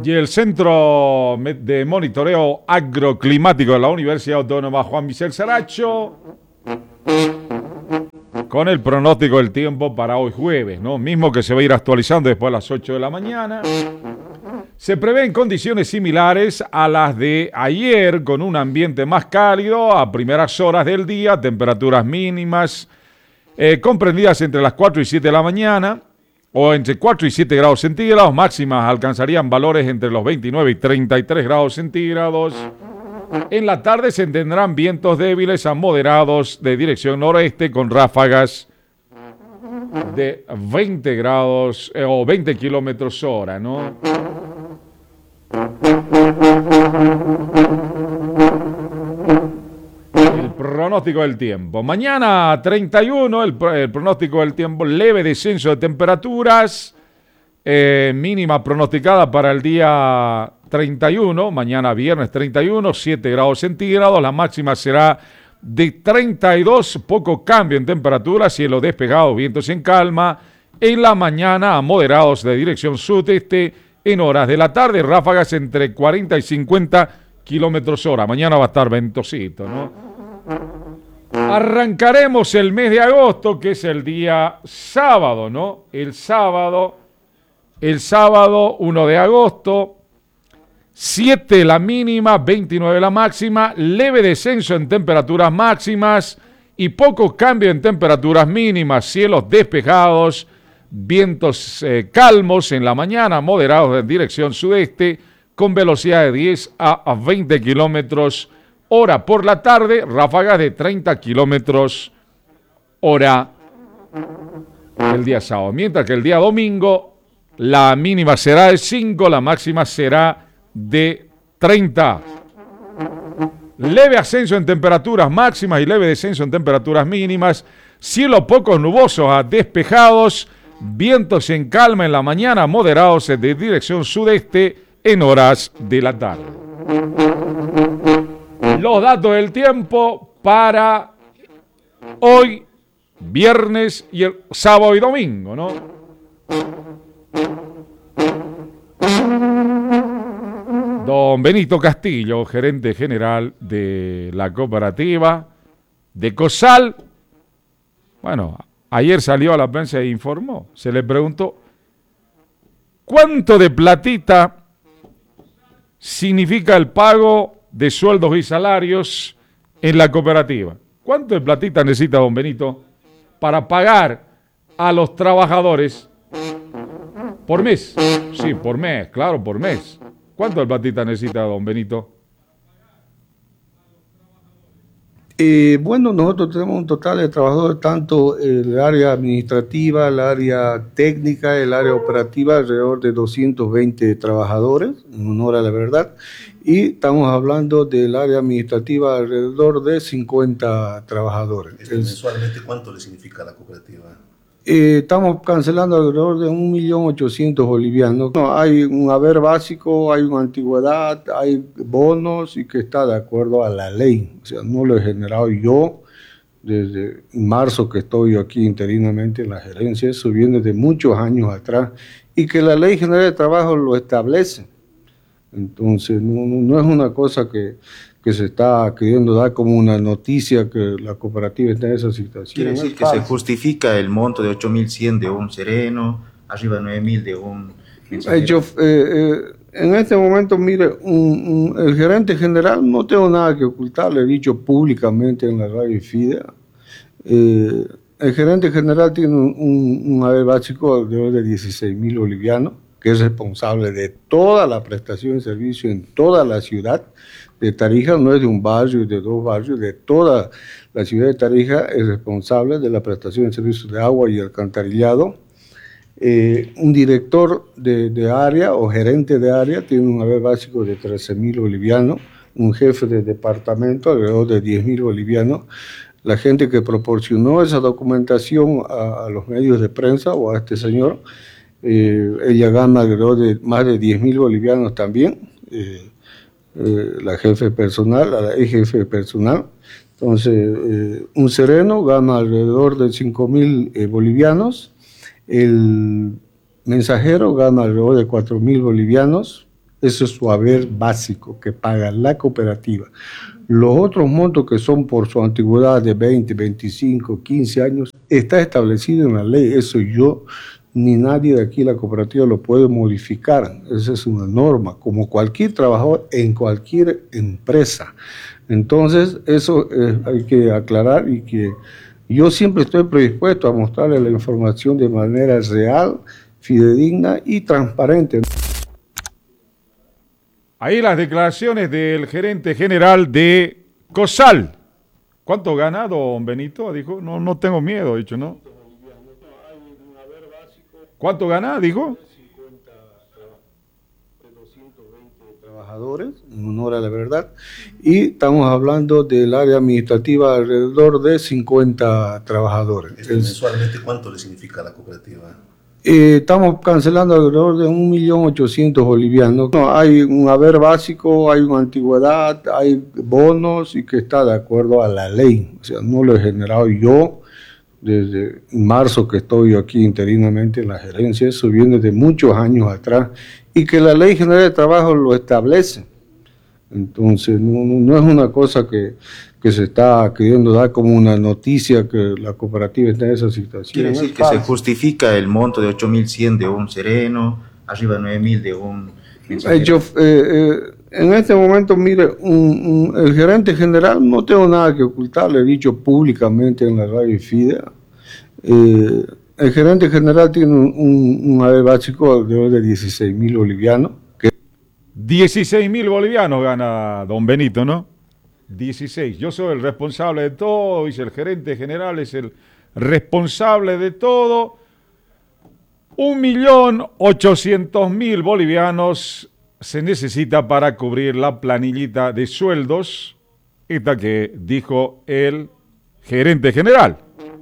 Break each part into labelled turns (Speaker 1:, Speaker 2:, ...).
Speaker 1: Y el Centro de Monitoreo Agroclimático de la Universidad Autónoma Juan Michel Saracho, con el pronóstico del tiempo para hoy jueves, ¿no? Mismo que se va a ir actualizando después a las 8 de la mañana. Se prevén condiciones similares a las de ayer, con un ambiente más cálido a primeras horas del día, temperaturas mínimas comprendidas entre las 4 y 7 de la mañana, o entre 4 y 7 grados centígrados, máximas alcanzarían valores entre los 29 y 33 grados centígrados. En la tarde se tendrán vientos débiles a moderados de dirección noroeste con ráfagas de 20 grados o 20 kilómetros hora, ¿no? El pronóstico del tiempo. Mañana 31, el pronóstico del tiempo, leve descenso de temperaturas, mínima pronosticada para el día 31, mañana viernes 31, 7 grados centígrados, la máxima será de 32, poco cambio en temperatura, cielo despejado, vientos en calma, en la mañana a moderados de dirección sudeste, en horas de la tarde, ráfagas entre 40 y 50 kilómetros hora. Mañana va a estar ventosito, ¿no? Arrancaremos el mes de agosto, que es el día sábado, ¿no? El sábado 1 de agosto, 7 la mínima, 29 la máxima, leve descenso en temperaturas máximas y poco cambio en temperaturas mínimas, cielos despejados, vientos calmos en la mañana, moderados en dirección sudeste, con velocidad de 10 a 20 kilómetros hora. Por la tarde, ráfagas de 30 kilómetros hora el día sábado. Mientras que el día domingo, la mínima será de 5, la máxima será de 30. Leve ascenso en temperaturas máximas y leve descenso en temperaturas mínimas. Cielo poco nubosos a despejados. Vientos en calma en la mañana, moderados de dirección sudeste en horas de la tarde. Los datos del tiempo para hoy, viernes y el sábado y domingo, ¿no? Don Benito Castillo, gerente general de la cooperativa de COSAL. Bueno, ayer salió a la prensa e informó. Se le preguntó ¿cuánto de platita significa el pago de sueldos y salarios en la cooperativa? ¿Cuánto de platita necesita don Benito para pagar a los trabajadores por mes? Sí, por mes, claro, por mes. ¿Cuánto de platita necesita don Benito?
Speaker 2: Bueno, nosotros tenemos un total de trabajadores, tanto el área administrativa, el área técnica, el área operativa, alrededor de 220 trabajadores, en honor a la verdad, y estamos hablando del área administrativa alrededor de 50 trabajadores.
Speaker 3: Mensualmente, ¿cuánto le significa a la cooperativa?
Speaker 2: Estamos cancelando alrededor de 1.800.000 bolivianos. No, hay un haber básico, hay una antigüedad, hay bonos y que está de acuerdo a la ley. O sea, no lo he generado yo desde marzo que estoy aquí interinamente en la gerencia. Eso viene de muchos años atrás y que la Ley General de Trabajo lo establece. Entonces, no es una cosa que se está queriendo dar como una noticia que la cooperativa está en esa situación.
Speaker 3: Quiere decir que se justifica el monto de 8.100 de un sereno, arriba de 9.000 de un mensajero.
Speaker 2: En este momento, mire, el gerente general, no tengo nada que ocultar, le he dicho públicamente en la radio FIDE. El gerente general tiene un haber básico alrededor de 16.000 bolivianos, que es responsable de toda la prestación de servicio en toda la ciudad de Tarija, no es de un barrio, de dos barrios, de toda la ciudad de Tarija, es responsable de la prestación de servicios de agua y alcantarillado. Un director de área o gerente de área tiene un haber básico de 13.000 bolivianos, un jefe de departamento alrededor de 10.000 bolivianos. La gente que proporcionó esa documentación a los medios de prensa o a este señor, ella gana alrededor de más de 10.000 bolivianos también. La jefe personal, a la ex jefe personal. Entonces, un sereno gana alrededor de 5.000 bolivianos, el mensajero gana alrededor de 4.000 bolivianos, Eso es su haber básico que paga la cooperativa. Los otros montos que son por su antigüedad de 20, 25, 15 años, está establecido en la ley. Eso yo ni nadie de aquí la cooperativa lo puede modificar. Esa es una norma, como cualquier trabajador en cualquier empresa. Entonces, eso hay que aclarar y que yo siempre estoy predispuesto a mostrarle la información de manera real, fidedigna y transparente.
Speaker 1: Ahí las declaraciones del gerente general de COSAL. ¿Cuánto gana, don Benito? Dijo, no tengo miedo, dicho, ¿no? ¿Cuánto gana, dijo?
Speaker 2: 220 trabajadores, en honor a la verdad, y estamos hablando del área administrativa alrededor de 50 trabajadores.
Speaker 4: ¿Mensualmente cuánto le significa a la cooperativa?
Speaker 2: Estamos cancelando alrededor de 1.800.000 bolivianos. No, hay un haber básico, hay una antigüedad, hay bonos y que está de acuerdo a la ley. O sea, no lo he generado yo desde marzo que estoy aquí interinamente en la gerencia. Eso viene de muchos años atrás y que la Ley General de Trabajo lo establece. Entonces, no es una cosa que se está queriendo dar como una noticia que la cooperativa está en esa situación.
Speaker 3: Quiere decir que se justifica el monto de 8.100 de un sereno, arriba 9.000 de un mensajero.
Speaker 2: En este momento, mire, el gerente general, no tengo nada que ocultar, le he dicho públicamente en la radio FIDE. El gerente general tiene un haber básico alrededor de 16.000 bolivianos.
Speaker 1: 16.000 bolivianos gana don Benito, ¿no? 16. Yo soy el responsable de todo, dice el gerente general, es el responsable de todo. 1.800.000 bolivianos se necesita para cubrir la planillita de sueldos, esta que dijo el gerente general.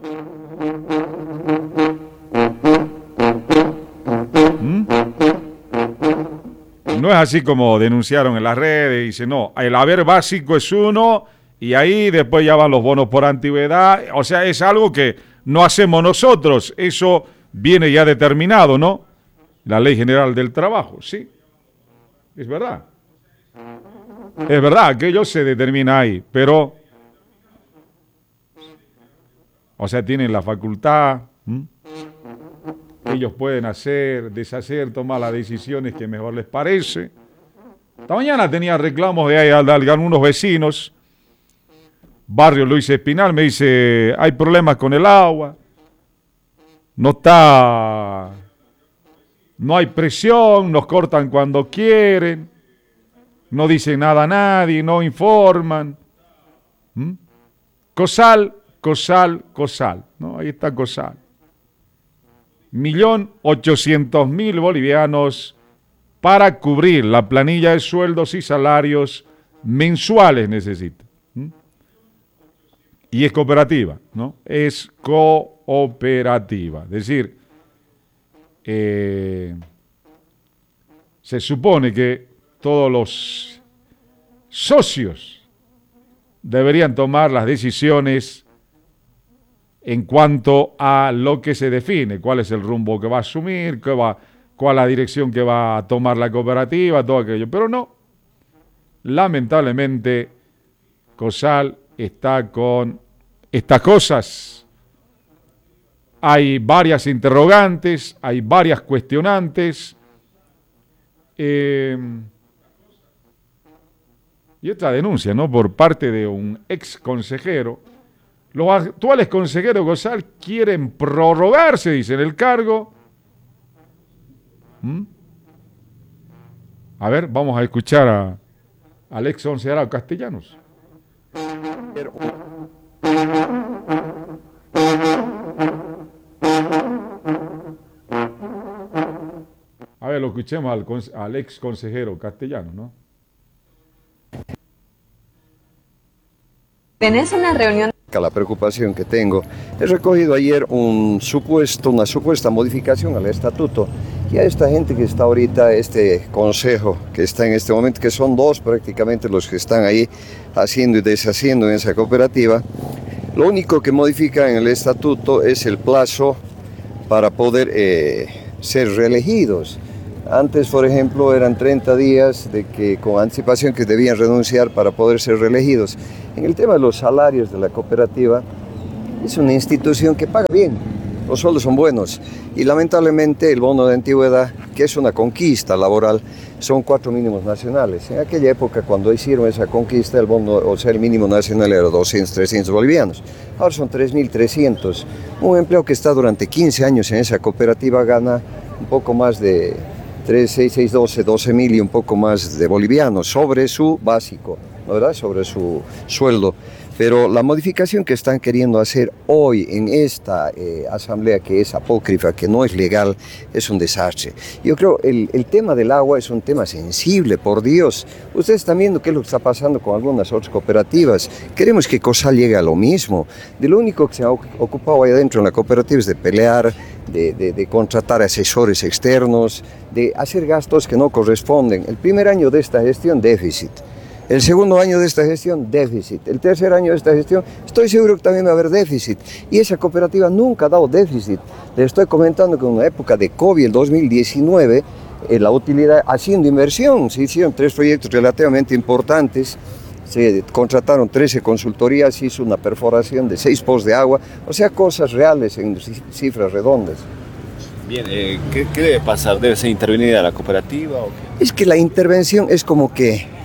Speaker 1: No es así como denunciaron en las redes, dice, no, el haber básico es uno y ahí después ya van los bonos por antigüedad, o sea, es algo que no hacemos nosotros, eso viene ya determinado, ¿no? La Ley General del Trabajo, sí, es verdad, aquello se determina ahí, pero, o sea, tienen la facultad, ellos pueden hacer, deshacer, tomar las decisiones que mejor les parece. Esta mañana tenía reclamos de algunos vecinos. Barrio Luis Espinal me dice, hay problemas con el agua. No hay presión, nos cortan cuando quieren. No dicen nada a nadie, no informan. COSAL, ¿no? Ahí está COSAL. 1.800.000 bolivianos para cubrir la planilla de sueldos y salarios mensuales necesita. Y es cooperativa, ¿no? Es cooperativa. Es decir, se supone que todos los socios deberían tomar las decisiones en cuanto a lo que se define, cuál es el rumbo que va a asumir, cuál es la dirección que va a tomar la cooperativa, todo aquello. Pero no, lamentablemente, COSAL está con estas cosas. Hay varias interrogantes, hay varias cuestionantes. Y esta denuncia, ¿no?, por parte de un ex consejero. Los actuales consejeros de COSAL quieren prorrogarse, dicen, el cargo. A ver, vamos a escuchar al ex consejero Castellanos. A ver, lo escuchemos al ex consejero Castellanos, ¿no?
Speaker 5: ¿Tenés una reunión?
Speaker 6: La preocupación que tengo, he recogido ayer una supuesta modificación al estatuto y a esta gente que está ahorita, este consejo que está en este momento, que son dos prácticamente los que están ahí haciendo y deshaciendo en esa cooperativa, lo único que modifica en el estatuto es el plazo para poder ser reelegidos. Antes, por ejemplo, eran 30 días de que con anticipación que debían renunciar para poder ser reelegidos. En el tema de los salarios de la cooperativa, es una institución que paga bien, los sueldos son buenos y lamentablemente el bono de antigüedad, que es una conquista laboral, son 4 mínimos nacionales. En aquella época, cuando hicieron esa conquista, el bono, o sea, el mínimo nacional era 200, 300 bolivianos. Ahora son 3.300. Un empleado que está durante 15 años en esa cooperativa gana un poco más de 3, 6, 6, 12 mil y un poco más de bolivianos sobre su básico, ¿no, verdad? Sobre su sueldo. Pero la modificación que están queriendo hacer hoy en esta asamblea, que es apócrifa, que no es legal, es un desastre. Yo creo que el tema del agua es un tema sensible, por Dios. Ustedes están viendo qué es lo que está pasando con algunas otras cooperativas. Queremos que COSAL llegue a lo mismo. De lo único que se ha ocupado ahí adentro en la cooperativa es de pelear, de contratar asesores externos, de hacer gastos que no corresponden. El primer año de esta gestión, déficit. El segundo año de esta gestión, déficit. El tercer año de esta gestión, estoy seguro que también va a haber déficit. Y esa cooperativa nunca ha dado déficit. Les estoy comentando que en una época de COVID, el 2019, la utilidad, haciendo inversión, se hicieron 3 proyectos relativamente importantes, se contrataron 13 consultorías, se hizo una perforación de 6 pozos de agua, o sea, cosas reales en cifras redondas.
Speaker 5: Bien, ¿qué debe pasar? ¿Debe ser intervenida la cooperativa o qué?
Speaker 6: Es que la intervención es como que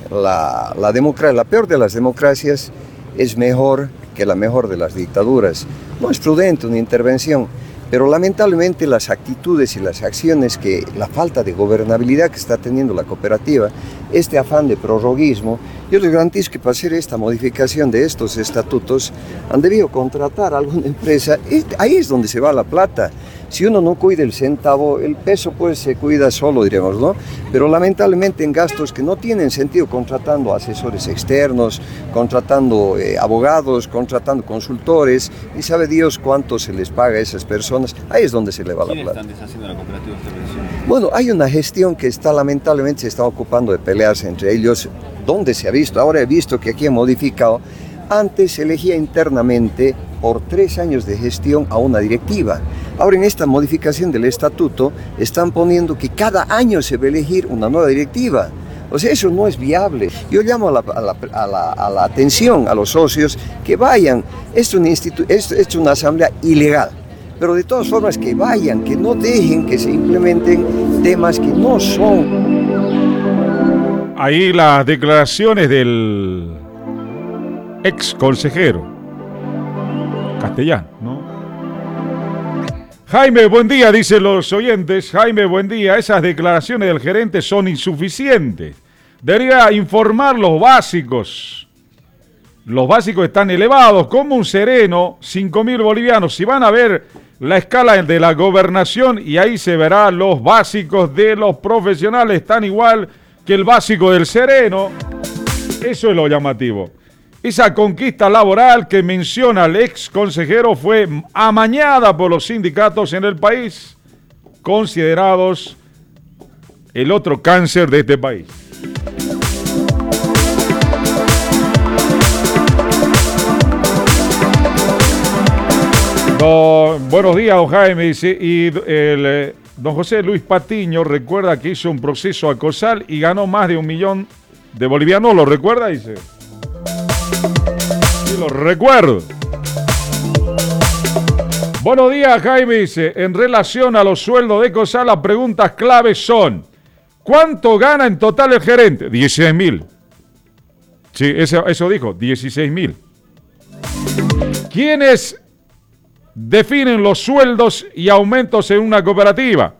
Speaker 6: la democracia, la peor de las democracias es mejor que la mejor de las dictaduras. No es prudente una intervención, pero lamentablemente las actitudes y las acciones, que la falta de gobernabilidad que está teniendo la cooperativa, este afán de prorroguismo, yo les garantizo que para hacer esta modificación de estos estatutos han debido contratar a alguna empresa. Ahí es donde se va la plata. Si uno no cuida el centavo, el peso pues se cuida solo, diremos, ¿no? Pero lamentablemente en gastos que no tienen sentido, contratando asesores externos, contratando abogados, contratando consultores, y sabe Dios cuánto se les paga a esas personas, ahí es donde se le va la plata.
Speaker 5: ¿Quiénes están deshaciendo la cooperativa?
Speaker 6: Bueno, hay una gestión que lamentablemente se está ocupando de pelearse entre ellos. ¿Dónde se ha visto? Ahora he visto que aquí han modificado. Antes se elegía internamente por 3 años de gestión a una directiva. Ahora en esta modificación del estatuto están poniendo que cada año se va a elegir una nueva directiva. O sea, eso no es viable. Yo llamo a la atención a los socios que vayan. Es una asamblea ilegal, pero de todas formas que vayan, que no dejen que se implementen temas que no son.
Speaker 1: Ahí las declaraciones del ex consejero castellano, ¿no? Jaime, buen día, dicen los oyentes. Jaime, buen día. Esas declaraciones del gerente son insuficientes. Debería informar los básicos. Los básicos están elevados. Como un sereno, 5.000 bolivianos. Si van a ver la escala de la gobernación, y ahí se verá los básicos de los profesionales, están igual que el básico del sereno. Eso es lo llamativo. Esa conquista laboral que menciona el ex consejero fue amañada por los sindicatos en el país, considerados el otro cáncer de este país. Buenos días, don Jaime, dice, y don José Luis Patiño recuerda que hizo un proceso a COSAL y ganó más de 1 millón de bolivianos, ¿lo recuerda? Dice. Sí, lo recuerdo. Buenos días, Jaime, dice, en relación a los sueldos de COSAL, las preguntas claves son: ¿cuánto gana en total el gerente? 16.000. Sí, eso dijo, 16.000. ¿Quiénes definen los sueldos y aumentos en una cooperativa?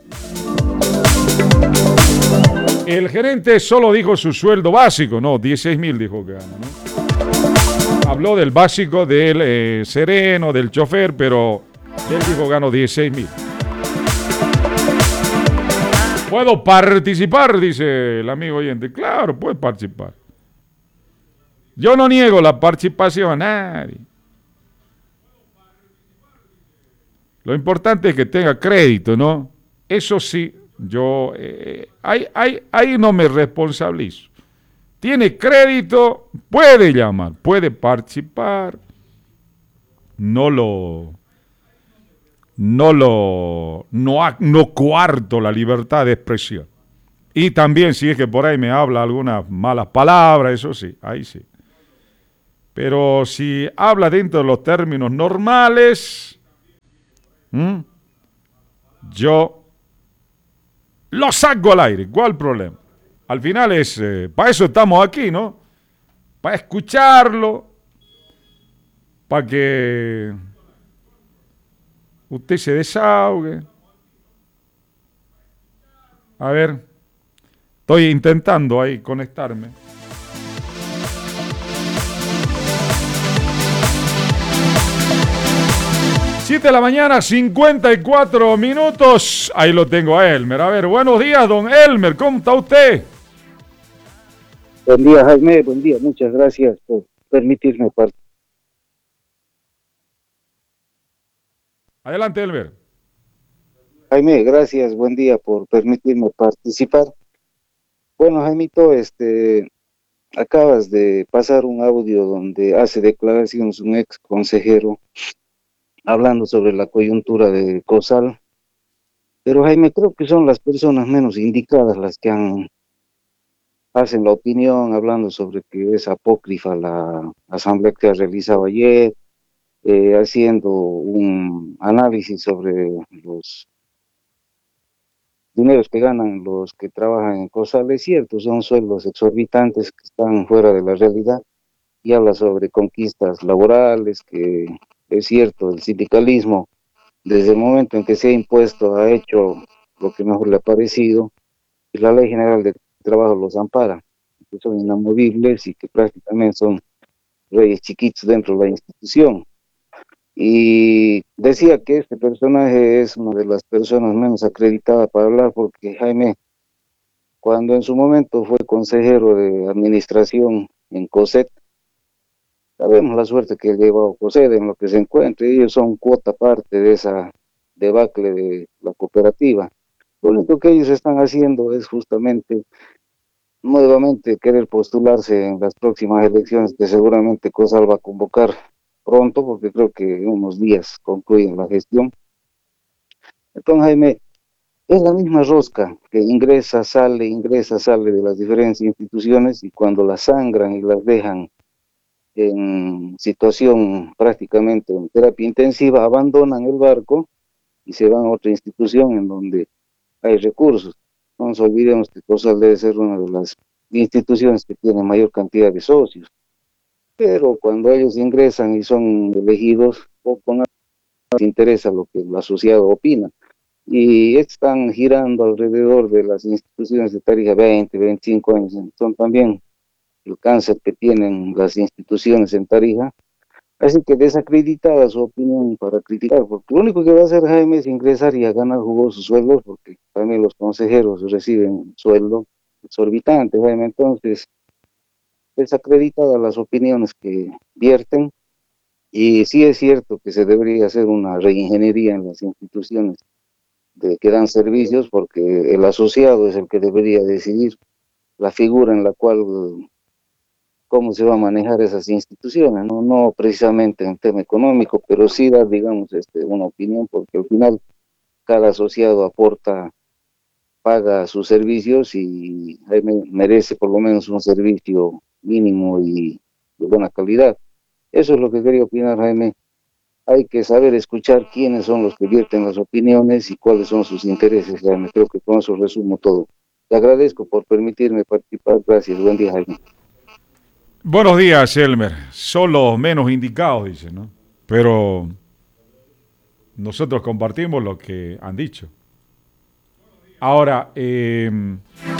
Speaker 1: El gerente solo dijo su sueldo básico, no, 16.000 dijo que gana, ¿no? Habló del básico del sereno, del chofer, pero él dijo ganó 16.000. ¿Puedo participar? Dice el amigo oyente. Claro, puede participar. Yo no niego la participación a nadie. Lo importante es que tenga crédito, ¿no? Eso sí, yo ahí no me responsabilizo. Tiene crédito, puede llamar, puede participar. No no coarto la libertad de expresión. Y también si es que por ahí me habla algunas malas palabras, eso sí, ahí sí. Pero si habla dentro de los términos normales, yo lo saco al aire. ¿Cuál problema? Al final es, para eso estamos aquí, ¿no? Para escucharlo, para que usted se desahogue. A ver, estoy intentando ahí conectarme. 7 de la mañana, 54 minutos. Ahí lo tengo a Elmer. A ver, buenos días, don Elmer. ¿Cómo está usted?
Speaker 7: Buen día, Jaime. Buen día. Muchas gracias por permitirme participar.
Speaker 1: Adelante, Elmer.
Speaker 7: Jaime, gracias. Buen día por permitirme participar. Bueno, Jaimito, acabas de pasar un audio donde hace declaraciones un ex consejero hablando sobre la coyuntura de COSAL, pero Jaime, creo que son las personas menos indicadas las que hacen la opinión, hablando sobre que es apócrifa la asamblea que ha realizado ayer, haciendo un análisis sobre los dineros que ganan los que trabajan en COSAL. Es cierto, son sueldos exorbitantes que están fuera de la realidad, y habla sobre conquistas laborales, que es cierto, el sindicalismo desde el momento en que se ha impuesto ha hecho lo que mejor le ha parecido, y la Ley General de Trabajo los ampara, que son inamovibles y que prácticamente son reyes chiquitos dentro de la institución. Y decía que este personaje es una de las personas menos acreditadas para hablar, porque Jaime, cuando en su momento fue consejero de administración en COSET, sabemos la suerte que llevó COSET en lo que se encuentre. Ellos son cuota parte de esa debacle de la cooperativa. Lo único que ellos están haciendo es justamente nuevamente querer postularse en las próximas elecciones, que seguramente COSAL va a convocar pronto, porque creo que en unos días concluyen la gestión. Entonces, Jaime, es la misma rosca que ingresa, sale de las diferentes instituciones, y cuando las sangran y las dejan en situación prácticamente en terapia intensiva, abandonan el barco y se van a otra institución en donde hay recursos. No nos olvidemos que COSAL debe ser una de las instituciones que tiene mayor cantidad de socios, pero cuando ellos ingresan y son elegidos, poco nada les interesa lo que el asociado opina, y están girando alrededor de las instituciones de Tarija 20, 25 años. Son también el cáncer que tienen las instituciones en Tarija. Así que desacreditada su opinión para criticar, porque lo único que va a hacer Jaime es ingresar y a ganar jugosos sueldos, porque también los consejeros reciben sueldo exorbitante, Jaime. Entonces, desacreditadas las opiniones que vierten, y sí es cierto que se debería hacer una reingeniería en las instituciones que dan servicios, porque el asociado es el que debería decidir la figura en la cual cómo se va a manejar esas instituciones, no precisamente en tema económico, pero sí dar, digamos, una opinión, porque al final cada asociado aporta, paga sus servicios, y merece por lo menos un servicio mínimo y de buena calidad. Eso es lo que quería opinar, Jaime. Hay que saber escuchar quiénes son los que vierten las opiniones y cuáles son sus intereses, Jaime. Creo que con eso resumo todo. Te agradezco por permitirme participar. Gracias. Buen día, Jaime.
Speaker 1: Buenos días, Elmer. Son los menos indicados, dice, ¿no? Pero nosotros compartimos lo que han dicho. Ahora,